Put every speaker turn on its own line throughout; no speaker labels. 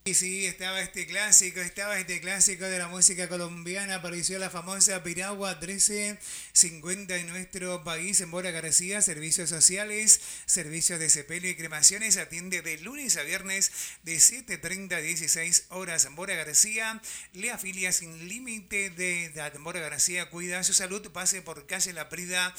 Y sí, estaba este clásico de la música colombiana, apareció la famosa Piragua 1350 en nuestro país, en Bora García, servicios sociales, servicios de sepelio y cremaciones, atiende de lunes a viernes de 7:30 a 16 horas en Bora García, le afilia sin límite de edad. En Bora García cuida su salud, pase por calle La Prida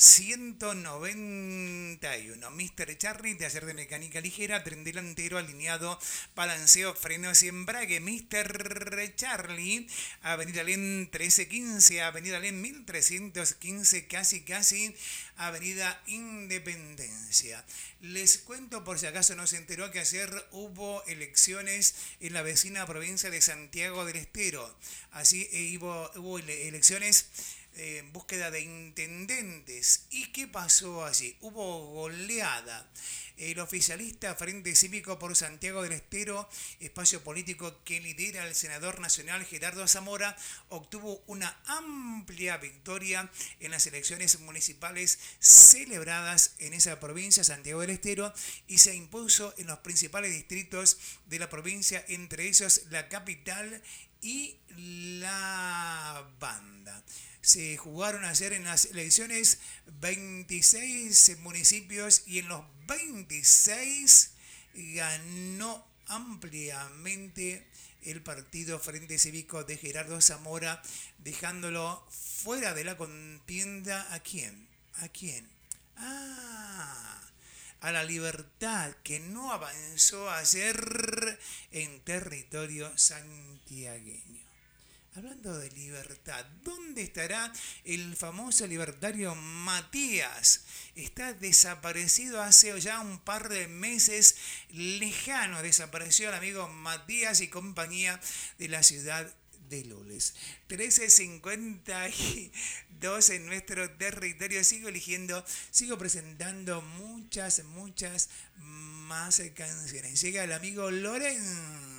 191. Mr. Charlie, taller de mecánica ligera, tren delantero alineado, balanceo, frenos y embrague. Mr. Charlie, Avenida Len 1315, Avenida Len 1315, casi, Avenida Independencia. Les cuento por si acaso no se enteró que ayer hubo elecciones en la vecina provincia de Santiago del Estero. Así hubo elecciones en búsqueda de intendentes. ¿Y qué pasó allí? Hubo goleada. El oficialista Frente Cívico por Santiago del Estero, espacio político que lidera el senador nacional Gerardo Zamora, obtuvo una amplia victoria en las elecciones municipales celebradas en esa provincia, Santiago del Estero, y se impuso en los principales distritos de la provincia, entre ellos la capital y La Banda. Se jugaron ayer en las elecciones 26 municipios y en los 26 ganó ampliamente el partido Frente Cívico de Gerardo Zamora, dejándolo fuera de la contienda. ¿A quién? ¿A quién? Ah, a La Libertad, que no avanzó ayer en territorio santiagueño. Hablando de libertad, ¿dónde estará el famoso libertario Matías? Está desaparecido hace ya un par de meses, lejano desapareció el amigo Matías y compañía de la ciudad de Lules. 13:52 en nuestro territorio. Sigo presentando muchas más canciones. Llega el amigo Lorenzo.